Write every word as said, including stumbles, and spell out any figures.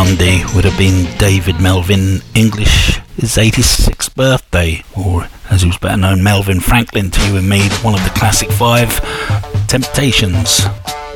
Monday would have been David Melvin English, his eighty-sixth birthday, or as he was better known, Melvin Franklin, to you and me, one of the classic five, Temptations.